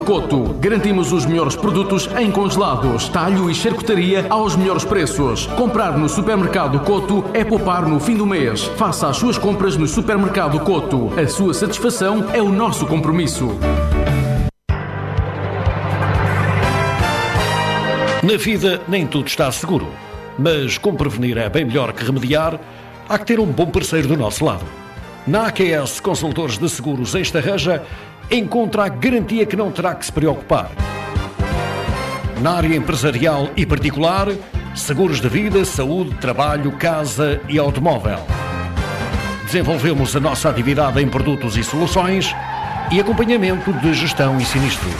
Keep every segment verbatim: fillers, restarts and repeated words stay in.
Coto, garantimos os melhores produtos em congelados, talho e charcutaria aos melhores preços. Comprar no Supermercado Coto é poupar no fim do mês. Faça as suas compras no Supermercado Coto. A sua satisfação é o nosso compromisso. Na vida nem tudo está seguro, mas como prevenir é bem melhor que remediar, há que ter um bom parceiro do nosso lado. Na A Q S Consultores de Seguros em Estarreja, encontra a garantia que não terá que se preocupar. Na área empresarial e particular, seguros de vida, saúde, trabalho, casa e automóvel. Desenvolvemos a nossa atividade em produtos e soluções e acompanhamento de gestão e sinistros.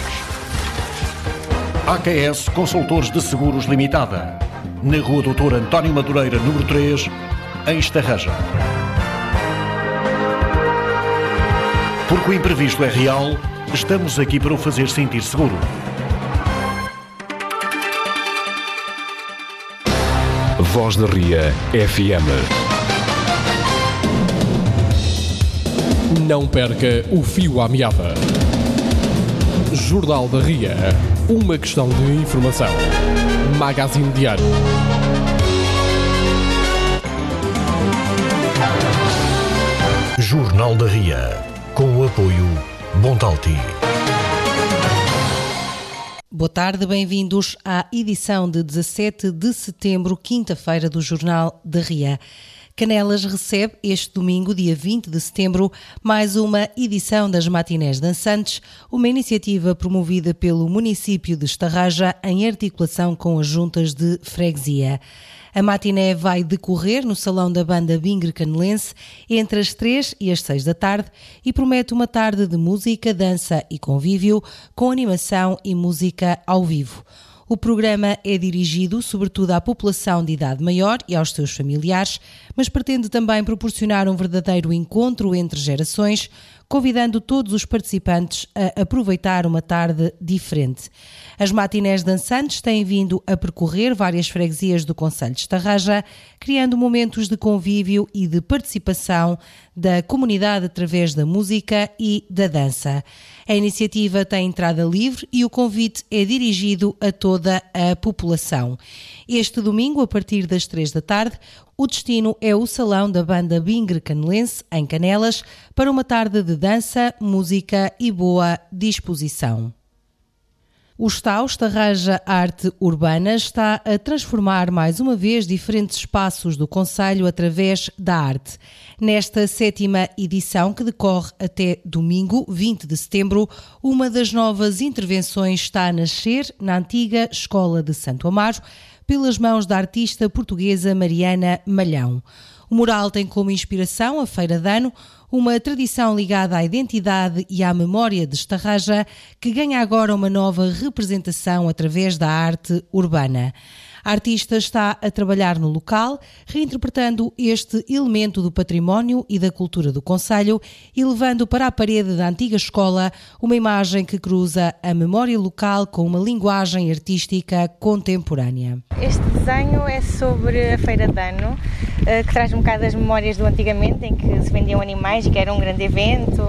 A Q S Consultores de Seguros Limitada, na Rua doutor António Madureira, número três, em Estarreja. Porque o imprevisto é real, estamos aqui para o fazer sentir seguro. Voz da Ria F M. Não perca o fio à meada. Jornal da Ria. Uma questão de informação. Magazine Diário. Jornal da Ria. Com o apoio Bontalti. Boa tarde, bem-vindos à edição de dezassete de setembro, quinta-feira, do Jornal da Ria. Canelas recebe este domingo, dia vinte de setembro, mais uma edição das Matinés Dançantes, uma iniciativa promovida pelo município de Estarreja em articulação com as juntas de freguesia. A matiné vai decorrer no Salão da Banda Bingre Canelense entre as três e as seis da tarde e promete uma tarde de música, dança e convívio com animação e música ao vivo. O programa é dirigido sobretudo à população de idade maior e aos seus familiares, mas pretende também proporcionar um verdadeiro encontro entre gerações, convidando todos os participantes a aproveitar uma tarde diferente. As matinés dançantes têm vindo a percorrer várias freguesias do concelho de Estarreja, criando momentos de convívio e de participação da comunidade através da música e da dança. A iniciativa tem entrada livre e o convite é dirigido a toda a população. Este domingo, a partir das três da tarde, o destino é o Salão da Banda Bingre Canelense, em Canelas, para uma tarde de dança, música e boa disposição. O Estau Estarreja Arte Urbana está a transformar mais uma vez diferentes espaços do concelho através da arte. Nesta sétima edição, que decorre até domingo, vinte de setembro, uma das novas intervenções está a nascer na antiga Escola de Santo Amaro, pelas mãos da artista portuguesa Mariana Malhão. O mural tem como inspiração a Feira de Ano, uma tradição ligada à identidade e à memória de Estarreja, que ganha agora uma nova representação através da arte urbana. A artista está a trabalhar no local, reinterpretando este elemento do património e da cultura do concelho e levando para a parede da antiga escola uma imagem que cruza a memória local com uma linguagem artística contemporânea. Este desenho é sobre a Feira de Ano, que traz um bocado as memórias do antigamente, em que se vendiam animais e que era um grande evento.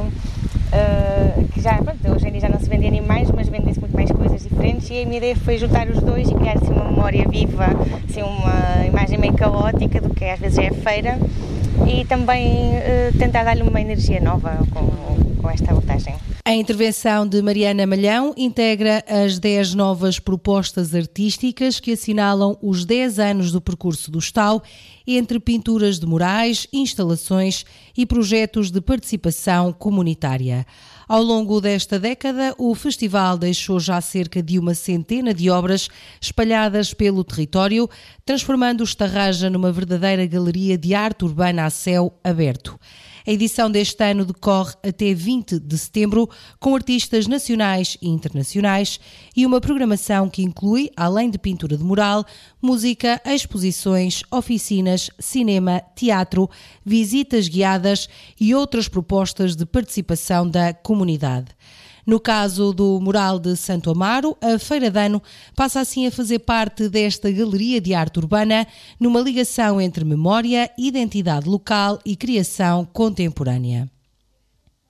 Uh, que já, pronto, hoje em dia já não se vendem animais, mas vendem-se muito mais coisas diferentes, e a minha ideia foi juntar os dois e criar assim uma memória viva, assim uma imagem meio caótica do que às vezes é a feira, e também uh, tentar dar-lhe uma energia nova com, com esta abordagem. A intervenção de Mariana Malhão integra as dez novas propostas artísticas que assinalam os dez anos do percurso do Estau, entre pinturas de murais, instalações e projetos de participação comunitária. Ao longo desta década, o festival deixou já cerca de uma centena de obras espalhadas pelo território, transformando Estarreja numa verdadeira galeria de arte urbana a céu aberto. A edição deste ano decorre até vinte de setembro, com artistas nacionais e internacionais e uma programação que inclui, além de pintura de mural, música, exposições, oficinas, cinema, teatro, visitas guiadas e outras propostas de participação da comunidade. No caso do mural de Santo Amaro, a Feira de Ano passa assim a fazer parte desta galeria de arte urbana, numa ligação entre memória, identidade local e criação contemporânea.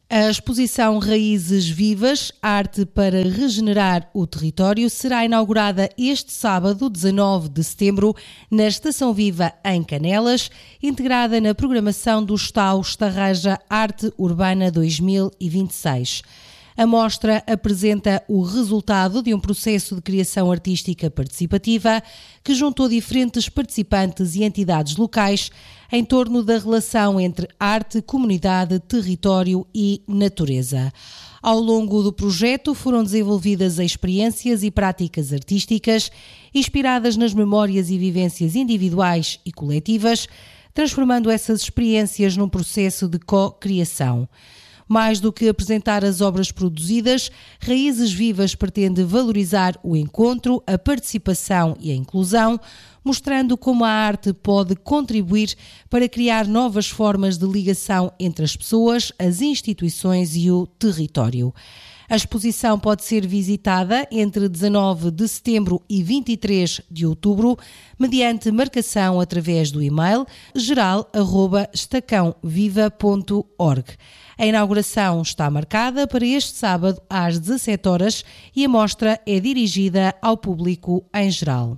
A exposição Raízes Vivas, Arte para Regenerar o Território, será inaugurada este sábado, dezanove de setembro, na Estação Viva, em Canelas, integrada na programação do Estau Estarraja Arte Urbana dois mil e vinte e seis. A mostra apresenta o resultado de um processo de criação artística participativa que juntou diferentes participantes e entidades locais em torno da relação entre arte, comunidade, território e natureza. Ao longo do projeto foram desenvolvidas experiências e práticas artísticas inspiradas nas memórias e vivências individuais e coletivas, transformando essas experiências num processo de co-criação. Mais do que apresentar as obras produzidas, Raízes Vivas pretende valorizar o encontro, a participação e a inclusão, mostrando como a arte pode contribuir para criar novas formas de ligação entre as pessoas, as instituições e o território. A exposição pode ser visitada entre dezanove de setembro e vinte e três de outubro, mediante marcação através do e-mail geral arroba estacão viva ponto org. A inauguração está marcada para este sábado às dezassete horas e a mostra é dirigida ao público em geral.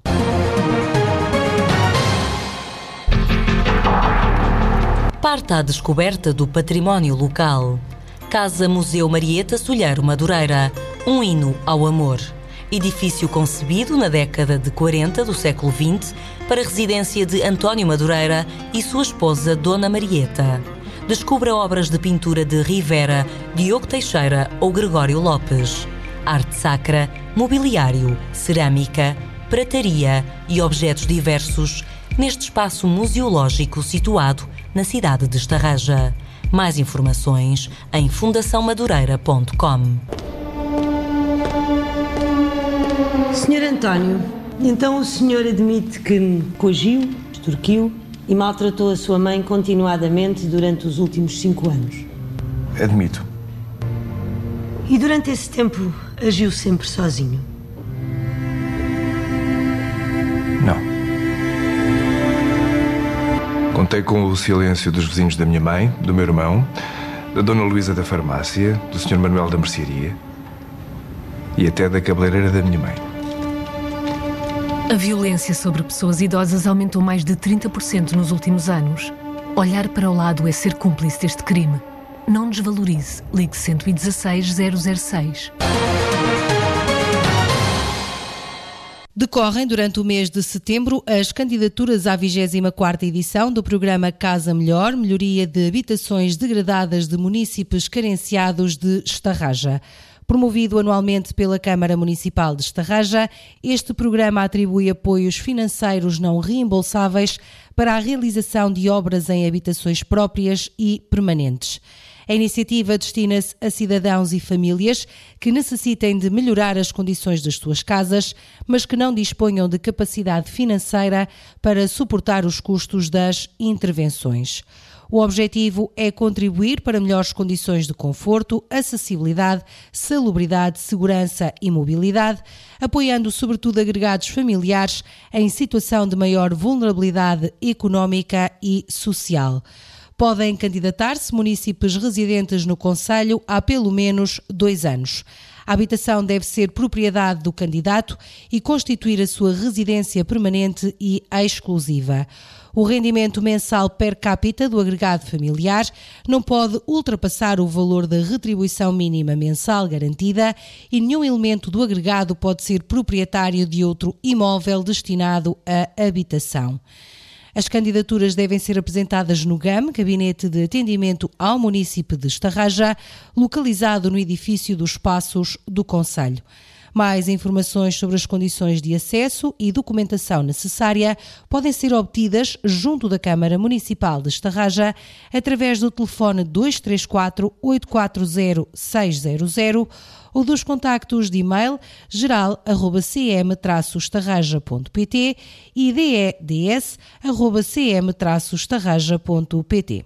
Parta à descoberta do património local. Casa Museu Marieta Solheiro Madureira, um hino ao amor. Edifício concebido na década de quarenta do século vinte para residência de António Madureira e sua esposa Dona Marieta. Descubra obras de pintura de Rivera, Diogo Teixeira ou Gregório Lopes. Arte sacra, mobiliário, cerâmica, prataria e objetos diversos neste espaço museológico situado na cidade de Estarraja. Mais informações em fundação madureira ponto com. senhor António, então o senhor admite que me coagiu, extorquiu e maltratou a sua mãe continuadamente durante os últimos cinco anos? Admito. E durante esse tempo agiu sempre sozinho? Não. Contei com o silêncio dos vizinhos da minha mãe, do meu irmão, da Dona Luísa da farmácia, do senhor Manuel da mercearia e até da cabeleireira da minha mãe. A violência sobre pessoas idosas aumentou mais de trinta por cento nos últimos anos. Olhar para o lado é ser cúmplice deste crime. Não desvalorize. Ligue cento e dezasseis zero zero seis. Decorrem durante o mês de setembro as candidaturas à vigésima quarta edição do programa Casa Melhor, melhoria de habitações degradadas de munícipes carenciados de Estarraja. Promovido anualmente pela Câmara Municipal de Estarraja, este programa atribui apoios financeiros não reembolsáveis para a realização de obras em habitações próprias e permanentes. A iniciativa destina-se a cidadãos e famílias que necessitem de melhorar as condições das suas casas, mas que não disponham de capacidade financeira para suportar os custos das intervenções. O objetivo é contribuir para melhores condições de conforto, acessibilidade, salubridade, segurança e mobilidade, apoiando sobretudo agregados familiares em situação de maior vulnerabilidade económica e social. Podem candidatar-se munícipes residentes no concelho há pelo menos dois anos. A habitação deve ser propriedade do candidato e constituir a sua residência permanente e exclusiva. O rendimento mensal per capita do agregado familiar não pode ultrapassar o valor da retribuição mínima mensal garantida e nenhum elemento do agregado pode ser proprietário de outro imóvel destinado à habitação. As candidaturas devem ser apresentadas no G A M, Gabinete de Atendimento ao Munícipe de Estarraja, localizado no edifício dos Passos do Concelho. Mais informações sobre as condições de acesso e documentação necessária podem ser obtidas junto da Câmara Municipal de Estarraja através do telefone dois três quatro, oito quatro zero, seis zero zero ou dos contactos de e-mail geral arroba c m traço estarraja ponto p t e d e d s arroba c m traço estarraja ponto p t.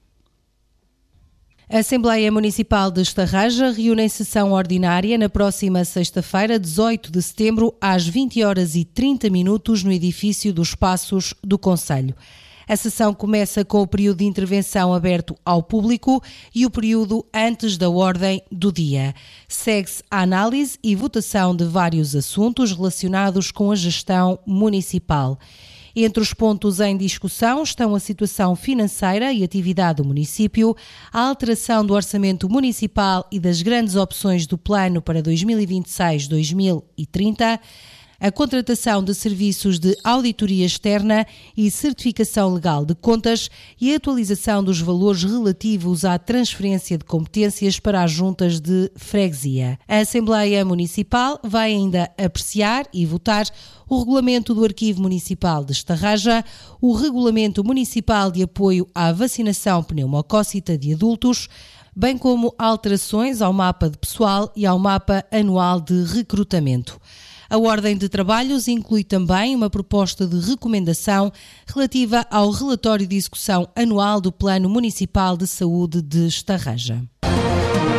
A Assembleia Municipal de Estarraja reúne em sessão ordinária na próxima sexta-feira, dezoito de setembro, às vinte horas e trinta minutos, no edifício dos Passos do Concelho. A sessão começa com o período de intervenção aberto ao público e o período antes da ordem do dia. Segue-se a análise e votação de vários assuntos relacionados com a gestão municipal. Entre os pontos em discussão estão a situação financeira e atividade do município, a alteração do orçamento municipal e das grandes opções do plano para dois mil e vinte e seis a dois mil e trinta, a contratação de serviços de auditoria externa e certificação legal de contas e a atualização dos valores relativos à transferência de competências para as juntas de freguesia. A Assembleia Municipal vai ainda apreciar e votar o Regulamento do Arquivo Municipal de Estarraja, o Regulamento Municipal de Apoio à Vacinação Pneumocócita de Adultos, bem como alterações ao mapa de pessoal e ao mapa anual de recrutamento. A ordem de trabalhos inclui também uma proposta de recomendação relativa ao relatório de execução anual do Plano Municipal de Saúde de Estarraja.